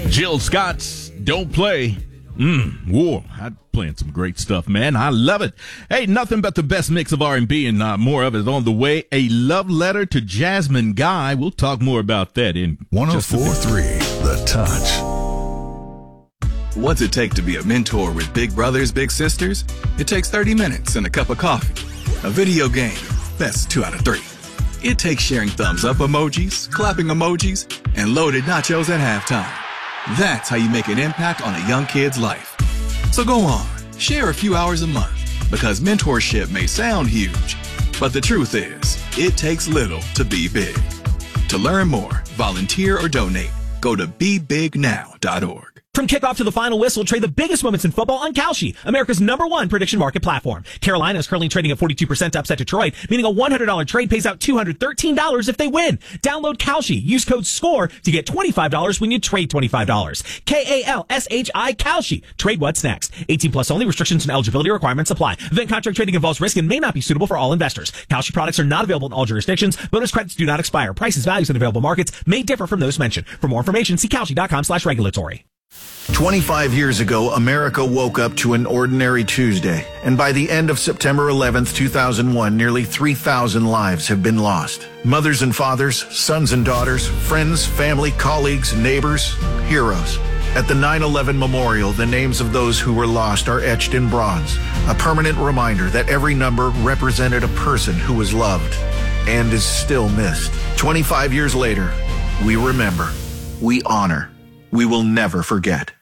Jill Scott's Don't Play. Whoa, I'm playing some great stuff, man. I love it. Hey, nothing but the best mix of R&B and more of it on the way. A love letter to Jasmine Guy. We'll talk more about that in 104.3 The Touch. What's it take to be a mentor with big brothers, big sisters? It takes 30 minutes and a cup of coffee. A video game, that's 2 out of 3. It takes sharing thumbs up emojis, clapping emojis, and loaded nachos at halftime. That's how you make an impact on a young kid's life. So go on, share a few hours a month, because mentorship may sound huge, but the truth is, it takes little to be big. To learn more, volunteer, or donate, go to BeBigNow.org. From kickoff to the final whistle, trade the biggest moments in football on Kalshi, America's #1 prediction market platform. Carolina is currently trading at 42% to upset Detroit, meaning a $100 trade pays out $213 if they win. Download Kalshi. Use code SCORE to get $25 when you trade $25. Kalshi, Kalshi. Trade what's next. 18 plus only. Restrictions and eligibility requirements apply. Event contract trading involves risk and may not be suitable for all investors. Kalshi products are not available in all jurisdictions. Bonus credits do not expire. Prices, values, and available markets may differ from those mentioned. For more information, see Kalshi.com/regulatory. 25 years ago, America woke up to an ordinary Tuesday, and by the end of September 11th, 2001, nearly 3,000 lives have been lost. Mothers and fathers, sons and daughters, friends, family, colleagues, neighbors, heroes. At the 9/11 Memorial, the names of those who were lost are etched in bronze, a permanent reminder that every number represented a person who was loved and is still missed. 25 years later, we remember, we honor, we will never forget.